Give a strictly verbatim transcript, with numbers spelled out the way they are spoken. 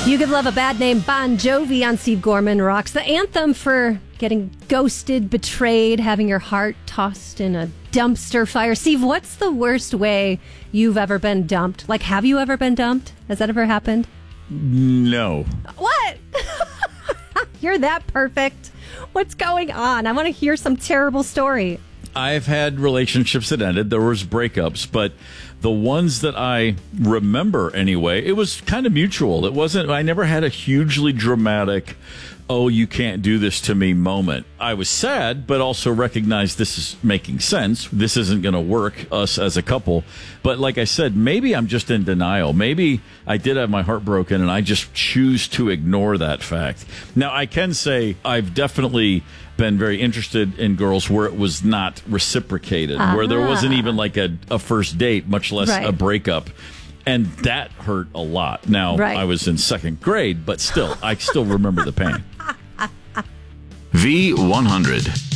You Give Love a Bad Name, Bon Jovi on Steve Gorman Rocks. The anthem for getting ghosted, betrayed, having your heart tossed in a dumpster fire. Steve, what's the worst way you've ever been dumped? Like, have you ever been dumped? Has that ever happened? No. What? You're that perfect. What's going on? I want to hear some terrible story. I've had relationships that ended. There was breakups, but the ones that I remember anyway, it was kind of mutual. It wasn't, I never had a hugely dramatic, oh, you can't do this to me moment. I was sad, but also recognized this is making sense. This isn't going to work, us as a couple. But like I said, maybe I'm just in denial. Maybe I did have my heart broken and I just choose to ignore that fact. Now, I can say I've definitely been very interested in girls where it was not reciprocated, uh-huh. where there wasn't even like a, a first date, much less right. a breakup. And that hurt a lot. Now, right. I was in second grade, but still, I still remember the pain. V one hundred.